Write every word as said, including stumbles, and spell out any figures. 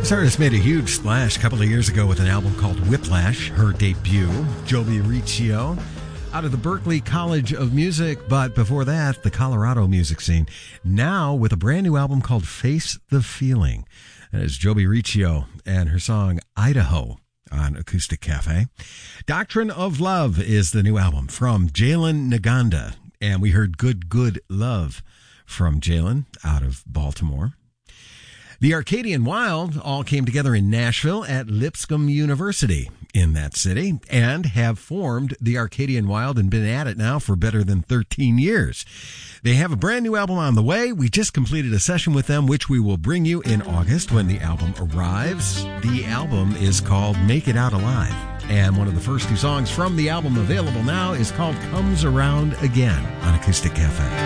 This artist made a huge splash a couple of years ago with an album called Whiplash, her debut. Joby Riccio, out of the Berklee College of Music, but before that, the Colorado music scene. Now with a brand new album called Face the Feeling. That is Joby Riccio and her song Idaho on Acoustic Cafe. Doctrine of Love is the new album from Jalen Naganda. And we heard Good, Good Love from Jalen out of Baltimore. The Arcadian Wild all came together in Nashville at Lipscomb University in that city and have formed the Arcadian Wild and been at it now for better than thirteen years. They have a brand new album on the way. We just completed a session with them, which we will bring you in August when the album arrives. The album is called Make It Out Alive. And one of the first two songs from the album available now is called Comes Around Again on Acoustic Cafe.